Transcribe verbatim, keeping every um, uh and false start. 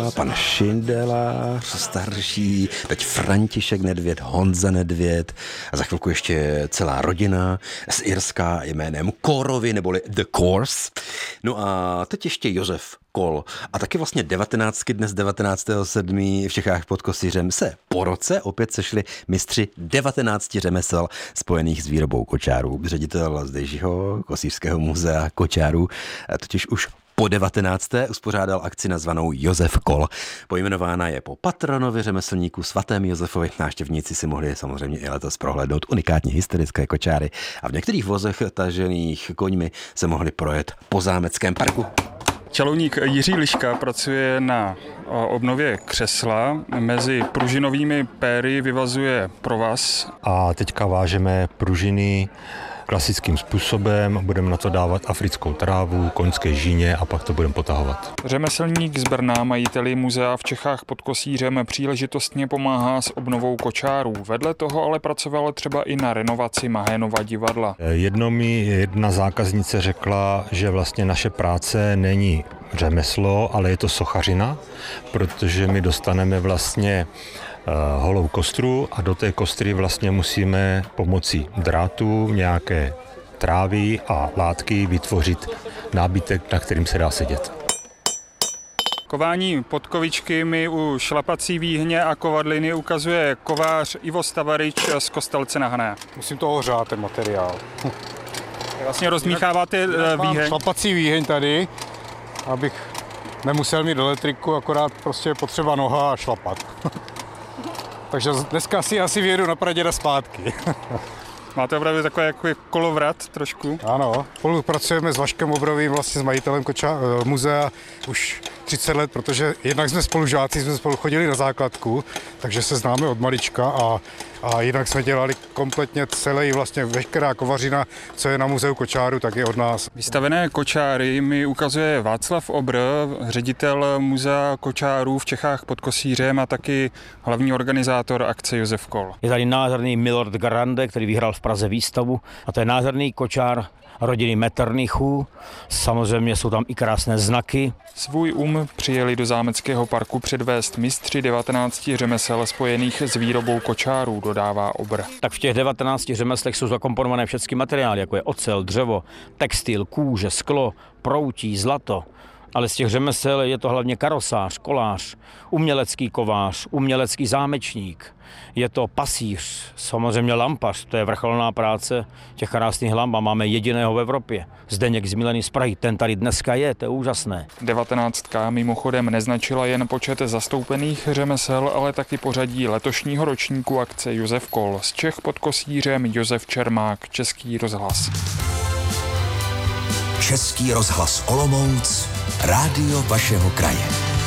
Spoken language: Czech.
pan Šindelář starší, teď František Nedvěd, Honza Nedvěd a za chvilku ještě celá rodina z Irska jménem Kórovi neboli The Kors. No a teď ještě Josef Kol. A taky vlastně devatenáctky dnes devatenáctého sedmého v Čechách pod Kosířem se po roce opět sešli mistři devatenácti řemesel spojených s výrobou kočárů. Ředitel zdejšího Kosířského muzea kočárů totiž už po devatenácté uspořádal akci nazvanou Josef Kol. Pojmenována je po patronovi řemeslníku svatém Josefovi. Návštěvníci si mohli samozřejmě i letos prohlédnout unikátní historické kočáry a v některých vozech tažených koňmi se mohli projet po zámeckém parku. Čalouník Jiří Liška pracuje na obnově křesla. Mezi pružinovými péry vyvazuje provaz. A teďka vážeme pružiny klasickým způsobem, budeme na to dávat africkou trávu, koňské žíně a pak to budeme potahovat. Řemeslník z Brna, majiteli muzea v Čechách pod Kosířem, příležitostně pomáhá s obnovou kočárů. Vedle toho ale pracoval třeba i na renovaci Mahénova divadla. Jedno mi jedna zákaznice řekla, že vlastně naše práce není řemeslo, ale je to sochařina, protože my dostaneme vlastně holou kostru a do té kostry vlastně musíme pomocí drátů, nějaké trávy a látky vytvořit nábytek, na kterým se dá sedět. Kování podkovičky mi u šlapací výhně a kovadliny ukazuje kovář Ivo Stavarič z Kostelce na Hané. Musím to ohřát, ten materiál. Vlastně rozmícháváte výheň? Šlapací výheň tady, abych nemusel mít elektriku, akorát prostě potřeba noha a šlapat. Takže dneska si asi vyjedu na Praděda zpátky. Máte opravdu takové jako kolovrat trošku? Ano, spolupracujeme s Vaškem Obrovým, vlastně s majitelem koča, muzea už třicet let, protože jednak jsme spolužáci, jsme spolu chodili na základku, takže se známe od malička a, a jinak jsme dělali kompletně celý, vlastně veškerá kovařina, co je na muzeu kočáru, tak je od nás. Vystavené kočáry mi ukazuje Václav Obr, ředitel muzea kočárů v Čechách pod Kosířem a taky hlavní organizátor akce Josef Kol. Je tady nádherný Milord Grande, který vyhrál v Praze výstavu a to je nádherný kočár rodiny Metternichů. Samozřejmě jsou tam i krásné znaky. Svůj um přijeli do zámeckého parku předvést mistři devatenácti řemesel spojených s výrobou kočárů, dodává Obr. Tak v těch devatenácti řemeslech jsou zakomponované všechny materiály, jako je ocel, dřevo, textil, kůže, sklo, proutí, zlato. Ale z těch řemesel je to hlavně karosář, kolář, umělecký kovář, umělecký zámečník. Je to pasíř, samozřejmě lampař, to je vrcholná práce těch krásných lamp a máme jediného v Evropě. Zdeněk Zmilený z Prahy, ten tady dneska je, to je úžasné. Devatenáctka mimochodem neznačila jen počet zastoupených řemesel, ale taky pořadí letošního ročníku akce Josef Kol. Z Čech pod Kosířem Josef Čermák, Český rozhlas. Český rozhlas Olomouc, rádio vašeho kraje.